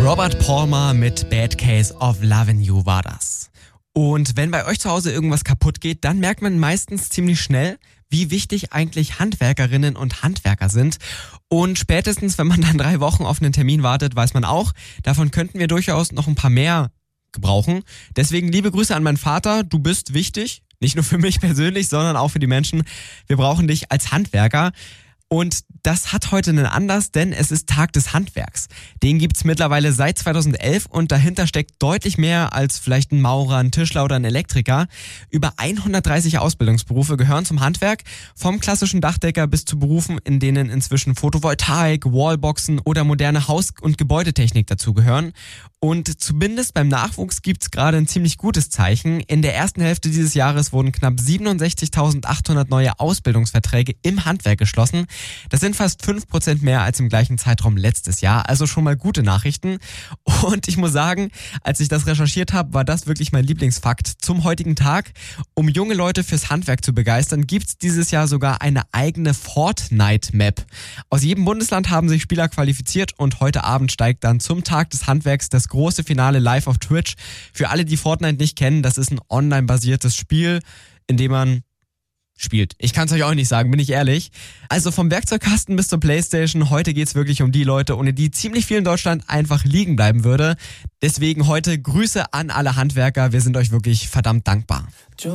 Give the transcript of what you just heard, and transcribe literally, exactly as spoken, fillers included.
Robert Palmer mit Bad Case of Lovin' You war das. Und wenn bei euch zu Hause irgendwas kaputt geht, dann merkt man meistens ziemlich schnell, wie wichtig eigentlich Handwerkerinnen und Handwerker sind. Und spätestens, wenn man dann drei Wochen auf einen Termin wartet, weiß man auch, davon könnten wir durchaus noch ein paar mehr gebrauchen. Deswegen liebe Grüße an meinen Vater, du bist wichtig. Nicht nur für mich persönlich, sondern auch für die Menschen. Wir brauchen dich als Handwerker. Und das hat heute einen Anlass, denn es ist Tag des Handwerks. Den gibt's mittlerweile seit zweitausendelf und dahinter steckt deutlich mehr als vielleicht ein Maurer, ein Tischler oder ein Elektriker. Über hundertdreißig Ausbildungsberufe gehören zum Handwerk, vom klassischen Dachdecker bis zu Berufen, in denen inzwischen Photovoltaik, Wallboxen oder moderne Haus- und Gebäudetechnik dazugehören. Und zumindest beim Nachwuchs gibt's gerade ein ziemlich gutes Zeichen. In der ersten Hälfte dieses Jahres wurden knapp siebenundsechzigtausendachthundert neue Ausbildungsverträge im Handwerk geschlossen. Das sind fast fünf Prozent mehr als im gleichen Zeitraum letztes Jahr. Also schon mal gute Nachrichten. Und ich muss sagen, als ich das recherchiert habe, war das wirklich mein Lieblingsfakt zum heutigen Tag. Um junge Leute fürs Handwerk zu begeistern, gibt's dieses Jahr sogar eine eigene Fortnite-Map. Aus jedem Bundesland haben sich Spieler qualifiziert und heute Abend steigt dann zum Tag des Handwerks das große Finale live auf Twitch. Für alle, die Fortnite nicht kennen, das ist ein online-basiertes Spiel, in dem man spielt. Ich kann es euch auch nicht sagen, bin ich ehrlich. Also vom Werkzeugkasten bis zur Playstation, heute geht's wirklich um die Leute, ohne die ziemlich viel in Deutschland einfach liegen bleiben würde. Deswegen heute Grüße an alle Handwerker, wir sind euch wirklich verdammt dankbar.